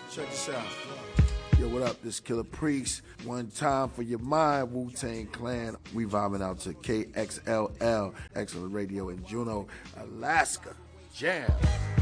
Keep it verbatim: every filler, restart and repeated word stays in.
Check this out. Yo, what up? This Killer Priest. One time for your mind, Wu-Tang Clan. We vibing out to K X L L, Excellent Radio in Juneau, Alaska. Jam.